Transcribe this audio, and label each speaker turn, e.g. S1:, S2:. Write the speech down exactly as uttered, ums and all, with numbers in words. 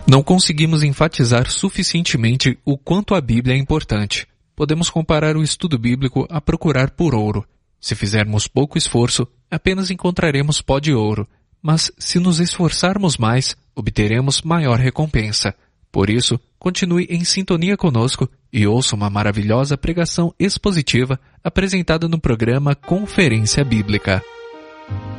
S1: Não conseguimos enfatizar suficientemente o quanto a Bíblia é importante. Podemos comparar o estudo bíblico a procurar por ouro. Se fizermos pouco esforço, apenas encontraremos pó de ouro. Mas, se nos esforçarmos mais, obteremos maior recompensa. Por isso, continue em sintonia conosco e ouça uma maravilhosa pregação expositiva apresentada no programa Conferência Bíblica.